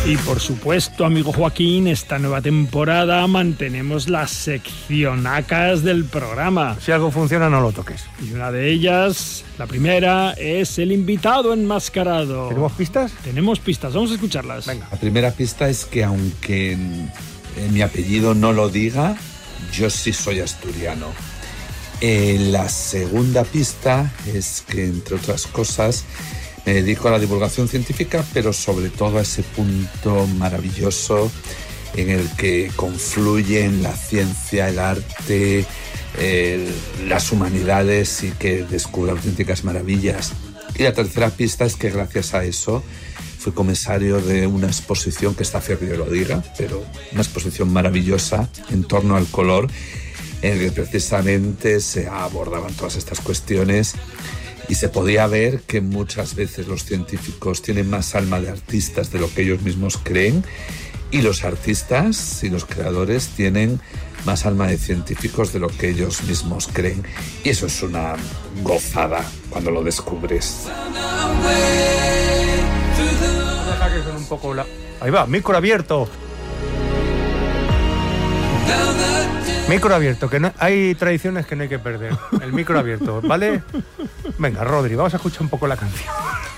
Y por supuesto, amigo Joaquín, esta nueva temporada mantenemos las seccionacas del programa. Si algo funciona, no lo toques. Y una de ellas, la primera, es el invitado enmascarado. ¿Tenemos pistas? Tenemos pistas, vamos a escucharlas. Venga. La primera pista es que aunque mi apellido no lo diga, yo sí soy asturiano. La segunda pista es que, entre otras cosas, me dedico a la divulgación científica, pero sobre todo a ese punto maravilloso en el que confluyen la ciencia, el arte, las humanidades y que descubre auténticas maravillas. Y la tercera pista es que gracias a eso fui comisario de una exposición, que está feo que yo lo diga, pero una exposición maravillosa en torno al color, en el que precisamente se abordaban todas estas cuestiones y se podía ver que muchas veces los científicos tienen más alma de artistas de lo que ellos mismos creen, y los artistas y los creadores tienen más alma de científicos de lo que ellos mismos creen. Y eso es una gozada cuando lo descubres. Deja que suene un poco la... Ahí va, micro abierto. Micro abierto, que no, hay tradiciones que no hay que perder. El micro abierto, ¿vale? Venga, Rodri, vamos a escuchar un poco la canción.